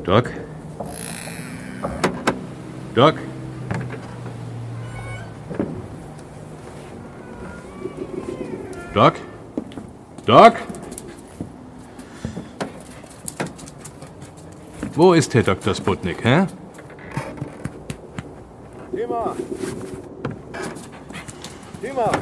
Doc? Doc? Doc? Doc? Wo ist Herr Dr. Sputnik, hä? Tima! Tima!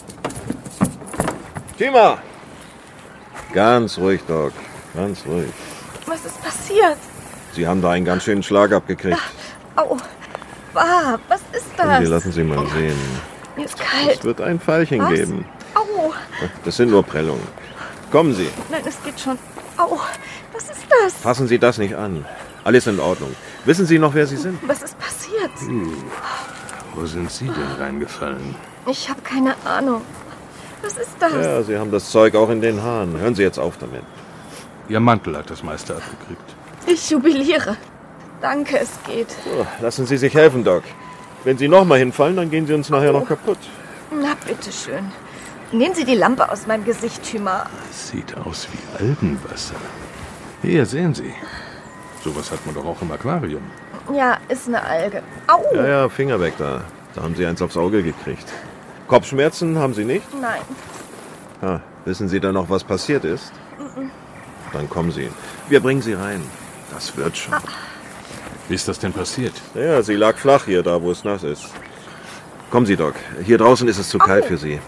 Tima! Ganz ruhig, Doc. Ganz ruhig. Was ist passiert? Sie haben da einen ganz schönen Schlag abgekriegt. Au. Was ist das? Sie lassen Sie mal sehen. Mir ist kalt. Es wird ein Pfeilchen geben. Au. Das sind nur Prellungen. Kommen Sie. Nein, es geht schon. Au. Was ist das? Fassen Sie das nicht an. Alles in Ordnung. Wissen Sie noch, wer Sie sind? Was ist passiert? Wo sind Sie denn reingefallen? Ich habe keine Ahnung. Was ist das? Ja, Sie haben das Zeug auch in den Haaren. Hören Sie jetzt auf damit. Ihr Mantel hat das meiste abgekriegt. Ich jubiliere. Danke, es geht. So, lassen Sie sich helfen, Doc. Wenn Sie nochmal hinfallen, dann gehen Sie uns nachher noch kaputt. Na, bitteschön. Nehmen Sie die Lampe aus meinem Gesicht, Thyma. Sieht aus wie Algenwasser. Hier, sehen Sie. Sowas hat man doch auch im Aquarium. Ja, ist eine Alge. Au! Ja, Finger weg da. Da haben Sie eins aufs Auge gekriegt. Kopfschmerzen haben Sie nicht? Nein. Ja, wissen Sie dann noch, was passiert ist? Dann kommen Sie. Wir bringen Sie rein. Das wird schon. Wie ist das denn passiert? Ja, sie lag flach hier, da wo es nass ist. Kommen Sie, Doc. Hier draußen ist es zu kalt für Sie.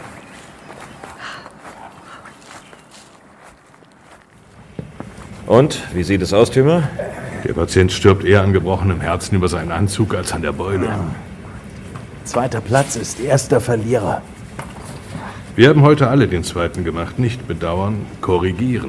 Und, wie sieht es aus, Thyma? Der Patient stirbt eher an gebrochenem Herzen über seinen Anzug als an der Beule. Zweiter Platz ist erster Verlierer. Wir haben heute alle den zweiten gemacht. Nicht bedauern, korrigieren.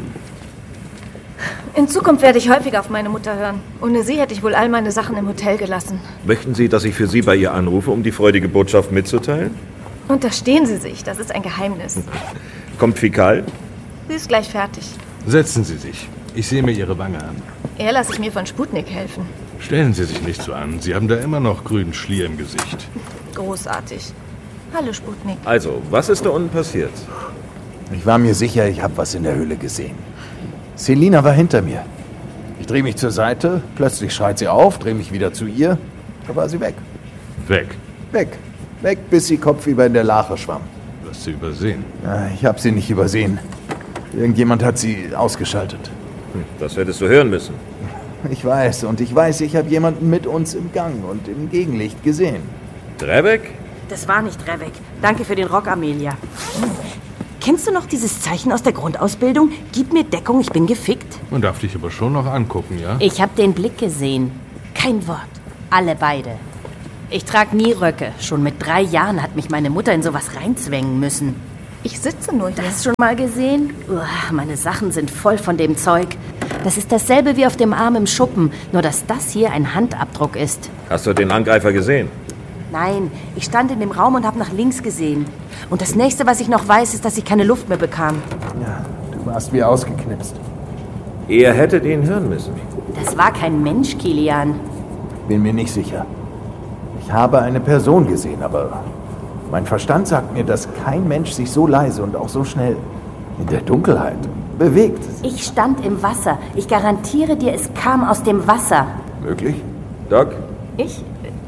In Zukunft werde ich häufiger auf meine Mutter hören. Ohne sie hätte ich wohl all meine Sachen im Hotel gelassen. Möchten Sie, dass ich für Sie bei ihr anrufe, um die freudige Botschaft mitzuteilen? Unterstehen Sie sich, das ist ein Geheimnis. Kommt Fikal? Sie ist gleich fertig. Setzen Sie sich. Ich sehe mir Ihre Wange an. Eher lasse ich mir von Sputnik helfen. Stellen Sie sich nicht so an. Sie haben da immer noch grünen Schlier im Gesicht. Großartig. Hallo, Sputnik. Also, was ist da unten passiert? Ich war mir sicher, ich habe was in der Höhle gesehen. Selina war hinter mir. Ich drehe mich zur Seite, plötzlich schreit sie auf, drehe mich wieder zu ihr. Da war sie weg. Weg. Weg. Weg, bis sie kopfüber in der Lache schwamm. Du hast sie übersehen. Ich habe sie nicht übersehen. Irgendjemand hat sie ausgeschaltet. Das hättest du hören müssen. Ich weiß, ich habe jemanden mit uns im Gang und im Gegenlicht gesehen. Drevek? Das war nicht Drevek. Danke für den Rock, Amelia. Kennst du noch dieses Zeichen aus der Grundausbildung? Gib mir Deckung, ich bin gefickt. Man darf dich aber schon noch angucken, ja? Ich habe den Blick gesehen. Kein Wort. Alle beide. Ich trage nie Röcke. Schon mit 3 Jahren hat mich meine Mutter in sowas reinzwängen müssen. Ich sitze nur hier. Das schon mal gesehen? Uah, meine Sachen sind voll von dem Zeug. Das ist dasselbe wie auf dem Arm im Schuppen, nur dass das hier ein Handabdruck ist. Hast du den Angreifer gesehen? Nein, ich stand in dem Raum und habe nach links gesehen. Und das nächste, was ich noch weiß, ist, dass ich keine Luft mehr bekam. Ja, du warst wie ausgeknipst. Ihr hättet ihn hören müssen. Das war kein Mensch, Kilian. Bin mir nicht sicher. Ich habe eine Person gesehen, aber mein Verstand sagt mir, dass kein Mensch sich so leise und auch so schnell in der Dunkelheit bewegt. Ich stand im Wasser. Ich garantiere dir, es kam aus dem Wasser. Möglich? Doc? Ich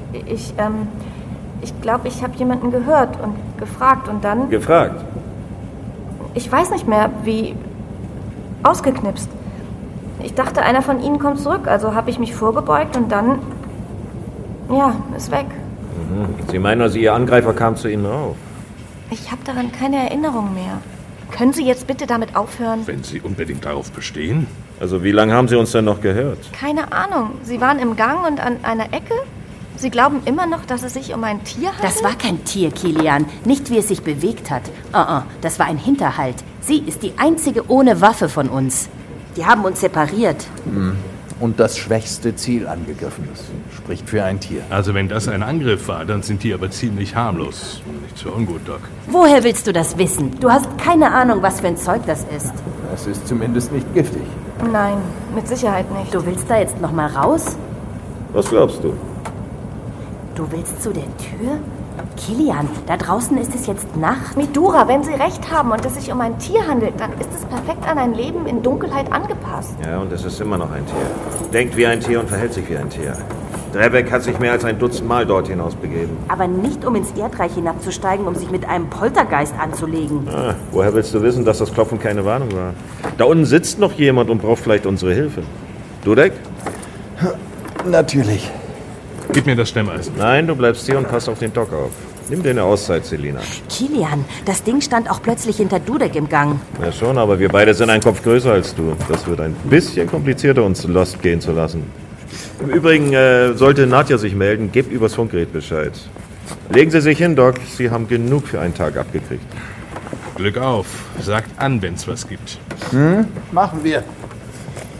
glaube, ich habe jemanden gehört und gefragt und dann... Gefragt? Ich weiß nicht mehr, wie... Ausgeknipst. Ich dachte, einer von ihnen kommt zurück, also habe ich mich vorgebeugt und dann... Ja, ist weg. Sie meinen also, Ihr Angreifer kam zu Ihnen auf? Ich habe daran keine Erinnerung mehr. Können Sie jetzt bitte damit aufhören? Wenn Sie unbedingt darauf bestehen. Also wie lange haben Sie uns denn noch gehört? Keine Ahnung. Sie waren im Gang und an einer Ecke. Sie glauben immer noch, dass es sich um ein Tier handelt? Das war kein Tier, Kilian. Nicht, wie es sich bewegt hat. Das war ein Hinterhalt. Sie ist die einzige ohne Waffe von uns. Die haben uns separiert. Und das schwächste Ziel angegriffen ist. Spricht für ein Tier. Also wenn das ein Angriff war, dann sind die aber ziemlich harmlos. Nicht so ungut, Doc. Woher willst du das wissen? Du hast keine Ahnung, was für ein Zeug das ist. Es ist zumindest nicht giftig. Nein, mit Sicherheit nicht. Du willst da jetzt noch mal raus? Was glaubst du? Du willst zu der Tür? Kilian, da draußen ist es jetzt Nacht. Midura, wenn Sie recht haben und es sich um ein Tier handelt, dann ist es perfekt an ein Leben in Dunkelheit angepasst. Ja, und es ist immer noch ein Tier. Denkt wie ein Tier und verhält sich wie ein Tier. Drebek hat sich mehr als ein Dutzend Mal dort hinaus begeben. Aber nicht, um ins Erdreich hinabzusteigen, um sich mit einem Poltergeist anzulegen. Woher willst du wissen, dass das Klopfen keine Warnung war? Da unten sitzt noch jemand und braucht vielleicht unsere Hilfe. Dudek? Natürlich. Gib mir das Stemmeisen. Nein, du bleibst hier und passt auf den Doc auf. Nimm dir eine Auszeit, Selina. Kilian, das Ding stand auch plötzlich hinter Dudek im Gang. Ja schon, aber wir beide sind ein Kopf größer als du. Das wird ein bisschen komplizierter, uns Lost gehen zu lassen. Im Übrigen, sollte Nadja sich melden, gebt übers Funkgerät Bescheid. Legen Sie sich hin, Doc. Sie haben genug für einen Tag abgekriegt. Glück auf. Sagt an, wenn's was gibt. Machen wir.